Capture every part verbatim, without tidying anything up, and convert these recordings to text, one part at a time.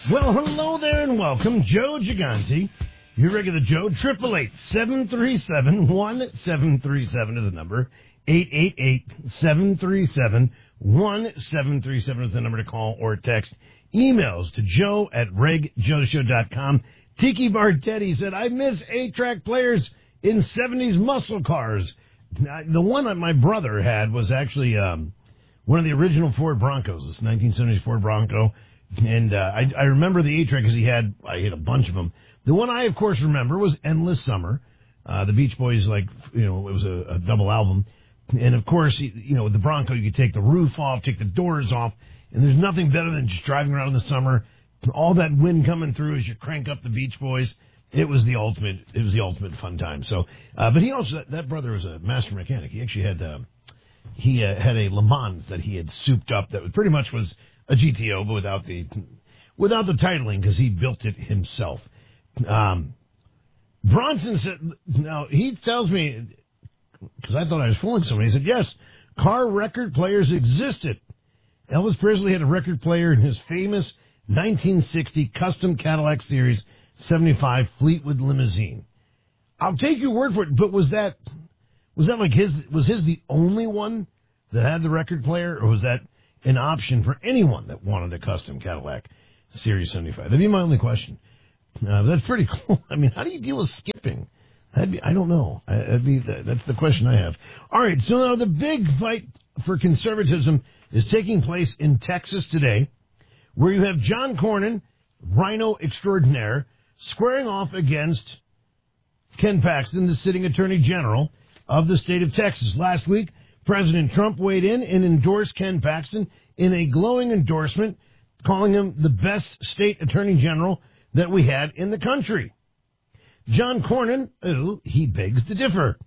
Well, hello there and welcome. Joe Gigante, your regular Joe. Triple eight seven three seven one seven three seven is the number. Eight eight eight seven three seven one seven three seven is the number to call or text. Emails to Joe at reg joe show dot com. Tiki Bartetti said, I miss eight-track players in seventies muscle cars. Now, the one that my brother had was actually um, one of the original Ford Broncos. This nineteen seventies Ford Bronco. And uh, I, I remember the eight-track because he had, I had a bunch of them. The one I, of course, remember was Endless Summer. Uh, the Beach Boys, like, you know, it was a, a double album. And, of course, you know, the Bronco, you could take the roof off, take the doors off, and there's nothing better than just driving around in the summer. All that wind coming through as you crank up the Beach Boys. It was the ultimate, it was the ultimate fun time. So, uh, but he also, that, that brother was a master mechanic. He actually had, uh, he uh, had a Le Mans that he had souped up that pretty much was a G T O, but without the, without the titling because he built it himself. Um, Bronson said, now he tells me, because I thought I was fooling somebody, he said, yes, car record players existed. Elvis Presley had a record player in his famous nineteen sixty custom Cadillac Series seventy-five Fleetwood limousine. I'll take your word for it, but was that, was that like his, was his the only one that had the record player, or was that an option for anyone that wanted a custom Cadillac Series seventy-five? That'd be my only question. Uh, that's pretty cool. I mean, how do you deal with skipping? That'd be, I don't know. I, that'd be the, that's the question I have. All right, so now the big fight for conservatism is taking place in Texas today, where you have John Cornyn, Rhino extraordinaire, squaring off against Ken Paxton, the sitting attorney general of the state of Texas. Last week, President Trump weighed in and endorsed Ken Paxton in a glowing endorsement, calling him the best state attorney general that we had in the country. John Cornyn, ooh, he begs to differ.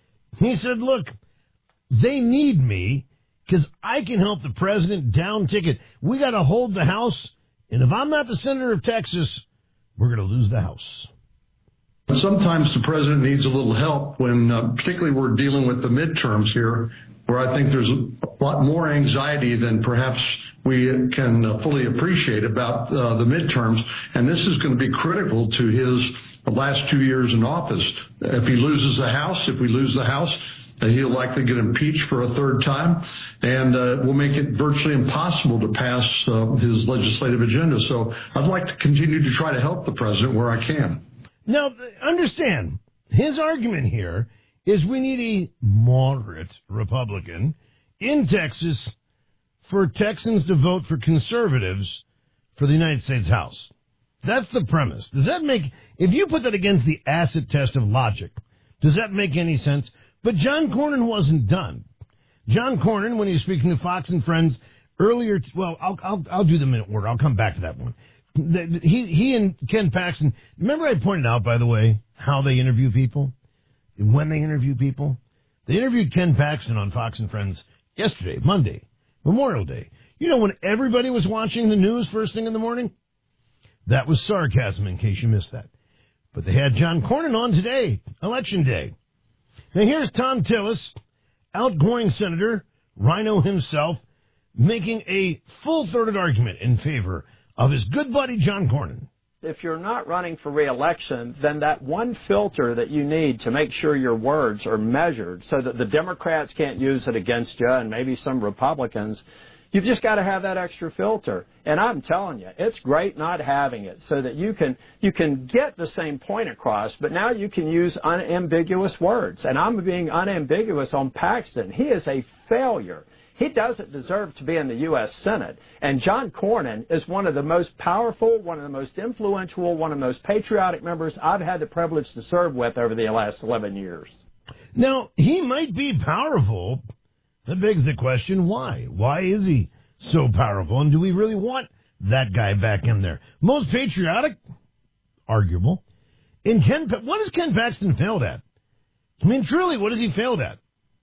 He said, look, they need me because I can help the president down ticket. We got to hold the House, and if I'm not the senator of Texas, we're going to lose the House. Sometimes the president needs a little help when, uh, particularly we're dealing with the midterms here, where I think there's a lot more anxiety than perhaps we can uh, fully appreciate about uh, the midterms. And this is going to be critical to his last two years in office. If he loses the House, if we lose the House, uh, he'll likely get impeached for a third time, and uh, will make it virtually impossible to pass uh, his legislative agenda. So I'd like to continue to try to help the president where I can. Now, understand, his argument here is we need a moderate Republican in Texas for Texans to vote for conservatives for the United States House. That's the premise. Does that make, if you put that against the acid test of logic, does that make any sense? But John Cornyn wasn't done. John Cornyn, when he was speaking to Fox and Friends earlier, well, I'll, I'll, I'll do them in order. I'll come back to that one. He, he and Ken Paxton, remember I pointed out, by the way, how they interview people? When they interview people? They interviewed Ken Paxton on Fox and Friends yesterday, Monday, Memorial Day. You know, when everybody was watching the news first thing in the morning? That was sarcasm, in case you missed that. But they had John Cornyn on today, Election Day. Now here's Tom Tillis, outgoing senator, Rhino himself, making a full-throated argument in favor of his good buddy John Cornyn. If you're not running for re-election, then that one filter that you need to make sure your words are measured so that the Democrats can't use it against you and maybe some Republicans, you've just got to have that extra filter. And I'm telling you, it's great not having it so that you can you can get the same point across, but now you can use unambiguous words. And I'm being unambiguous on Paxton. He is a failure. He doesn't deserve to be in the U S Senate. And John Cornyn is one of the most powerful, one of the most influential, one of the most patriotic members I've had the privilege to serve with over the last eleven years. Now, he might be powerful. That begs the question, why? Why is he so powerful? And do we really want that guy back in there? Most patriotic? Arguable. In Ken, what has Ken Paxton failed at? I mean, truly, what has he failed at?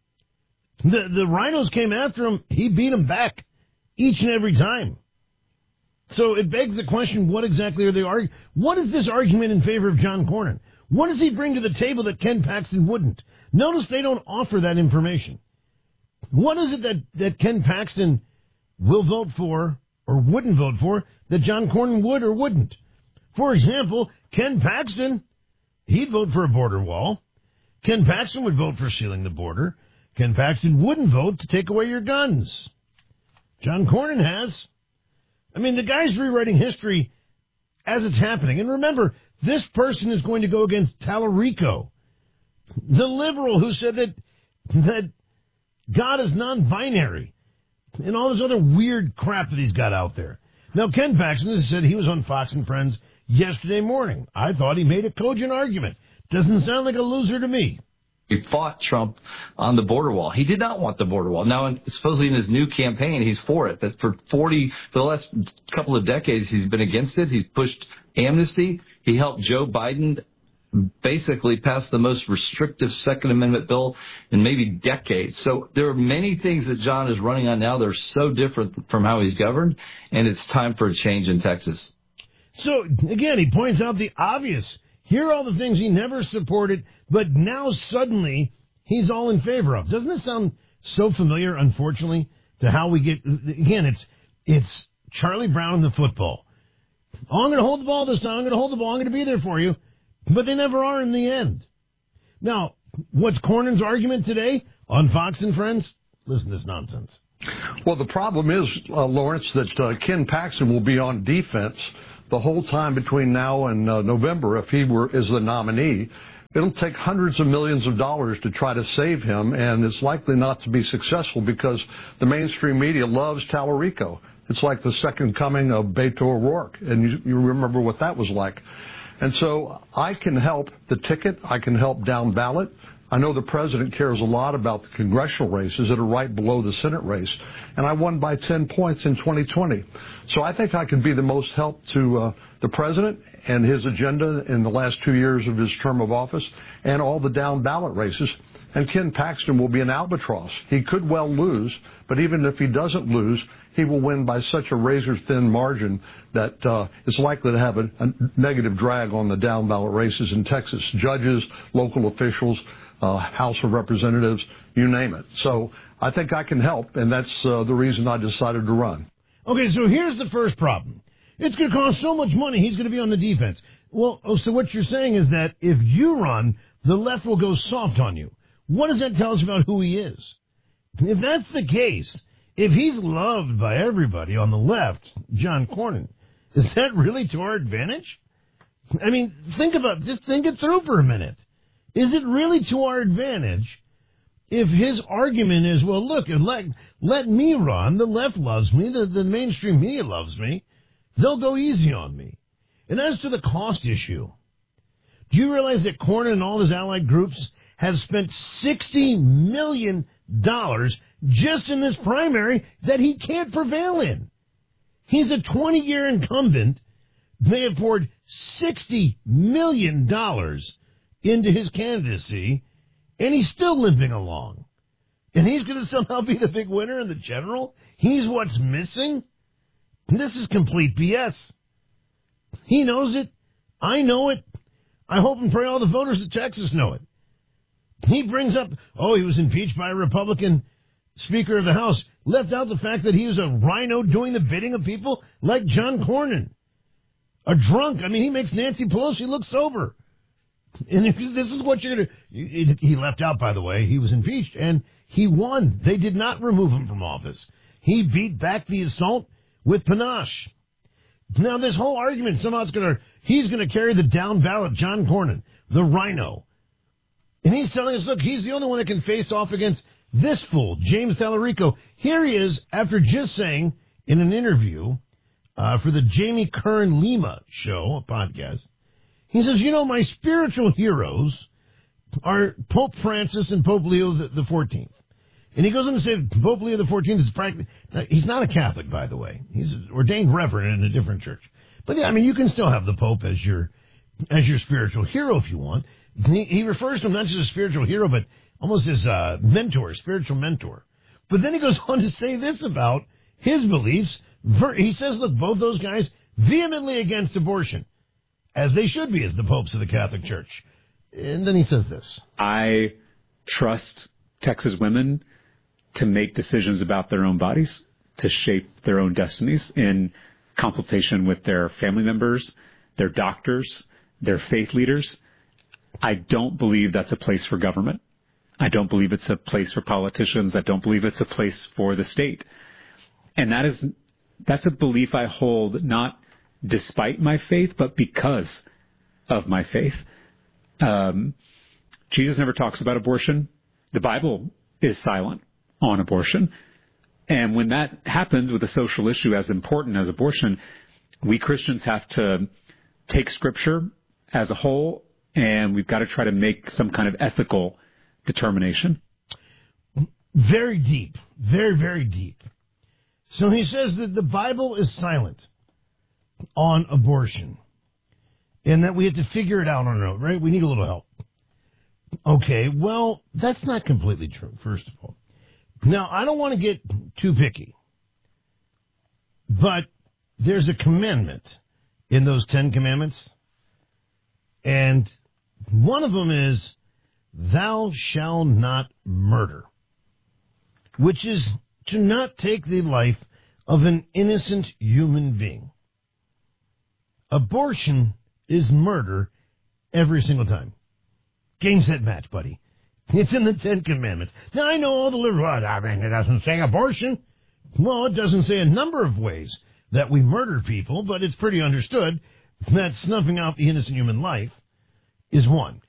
The the Rhinos came after him. He beat them back each and every time. So it begs the question, what exactly are they arguing? What is this argument in favor of John Cornyn? What does he bring to the table that Ken Paxton wouldn't? Notice they don't offer that information. What is it that, that Ken Paxton will vote for or wouldn't vote for that John Cornyn would or wouldn't. For example, Ken Paxton, he'd vote for a border wall. Ken Paxton would vote for sealing the border. Ken Paxton wouldn't vote to take away your guns. John Cornyn has. I mean, the guy's rewriting history as it's happening. And remember, this person is going to go against Tallarico, the liberal who said that that God is non-binary, and all this other weird crap that he's got out there. Now, Ken Paxton has said he was on Fox and Friends yesterday morning. I thought he made a cogent argument. Doesn't sound like a loser to me. He fought Trump on the border wall. He did not want the border wall. Now, supposedly in his new campaign, he's for it. But for forty, for the last couple of decades, he's been against it. He's pushed amnesty. He helped Joe Biden basically pass the most restrictive Second Amendment bill in maybe decades. So there are many things that John is running on now that are so different from how he's governed, and it's time for a change in Texas. So, again, he points out the obvious. Here are all the things he never supported, but now suddenly he's all in favor of. Doesn't this sound so familiar, unfortunately, to how we get, again, it's it's Charlie Brown and the football. Oh, I'm going to hold the ball this time. I'm going to hold the ball. I'm going to be there for you. But they never are in the end. Now, what's Cornyn's argument today on Fox and Friends? Listen to this nonsense. Well, the problem is, uh, Lawrence, that uh, Ken Paxton will be on defense the whole time between now and uh, November if he were is the nominee. It'll take hundreds of millions of dollars to try to save him, and it's likely not to be successful because the mainstream media loves Tallarico. It's like the second coming of Beto O'Rourke, and you, you remember what that was like. And so I can help the ticket. I can help down ballot. I know the president cares a lot about the congressional races that are right below the Senate race, and I won by ten points in twenty twenty. So I think I can be the most help to uh, the president and his agenda in the last two years of his term of office and all the down ballot races. And Ken Paxton will be an albatross. He could well lose, but even if he doesn't lose, he will win by such a razor-thin margin that uh, it's likely to have a, a negative drag on the down ballot races in Texas. Judges, local officials, Uh, House of Representatives, you name it. So I think I can help, and that's uh, the reason I decided to run. Okay, so here's the first problem. It's going to cost so much money, he's going to be on the defense. Well, oh, so what you're saying is that if you run, the left will go soft on you. What does that tell us about who he is? If that's the case, if he's loved by everybody on the left, John Cornyn, is that really to our advantage? I mean, think about just think it through for a minute. Is it really to our advantage if his argument is, well, look, let, let me run, the left loves me, the, the mainstream media loves me, they'll go easy on me. And as to the cost issue, do you realize that Cornyn and all his allied groups have spent sixty million dollars just in this primary that he can't prevail in? He's a twenty-year incumbent. They have poured sixty million dollars into his candidacy, and he's still limping along. And he's going to somehow be the big winner in the general? He's what's missing? This is complete B S. He knows it. I know it. I hope and pray all the voters of Texas know it. He brings up, oh, he was impeached by a Republican Speaker of the House. Left out the fact that he was a rhino doing the bidding of people like John Cornyn. A drunk. I mean, he makes Nancy Pelosi look sober. And if this is what you're going to... He left out, by the way, he was impeached, and he won. They did not remove him from office. He beat back the assault with panache. Now, this whole argument, somehow it's going to... He's going to carry the down ballot, John Cornyn, the rhino. And he's telling us, look, he's the only one that can face off against this fool, James Tallarico. Here he is, after just saying in an interview uh, for the Jamie Kern Lima show, a podcast, he says, you know, my spiritual heroes are Pope Francis and Pope Leo the fourteenth. And he goes on to say that Pope Leo the fourteenth is practically... He's not a Catholic, by the way. He's an ordained reverend in a different church. But, yeah, I mean, you can still have the Pope as your as your spiritual hero if you want. He, he refers to him not just as a spiritual hero, but almost as a mentor, spiritual mentor. But then he goes on to say this about his beliefs. He says, look, both those guys vehemently against abortion, as they should be as the popes of the Catholic Church. And then he says this. I trust Texas women to make decisions about their own bodies. to shape their own destinies in consultation with their family members, their doctors, their faith leaders. I don't believe that's a place for government. I don't believe it's a place for politicians. I don't believe it's a place for the state. And that is, that's a belief I hold not despite my faith, but because of my faith. Um, Jesus never talks about abortion. The Bible is silent on abortion. And when that happens with a social issue as important as abortion, we Christians have to take Scripture as a whole, and we've got to try to make some kind of ethical determination. Very deep. Very, very deep. So he says that the Bible is silent on abortion and that we have to figure it out on our own, right? We need a little help. Okay, well, that's not completely true, first of all. Now, I don't want to get too picky, but there's a commandment in those Ten Commandments, and one of them is, thou shalt not murder, which is to not take the life of an innocent human being. Abortion is murder every single time. Game, set, match, buddy. It's in the Ten Commandments. Now, I know all the liberals, I mean, it doesn't say abortion. Well, it doesn't say a number of ways that we murder people, but it's pretty understood that snuffing out the innocent human life is one.